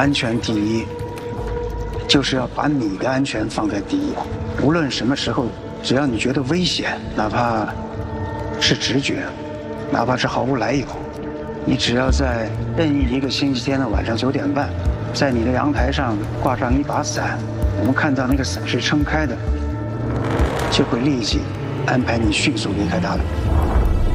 安全第一，就是要把你的安全放在第一。无论什么时候，只要你觉得危险，哪怕是直觉，哪怕是毫无来由，你只要在任意一个星期天的晚上9点半，在你的阳台上挂上一把伞，我们看到那个伞是撑开的，就会立即安排你迅速离开它的。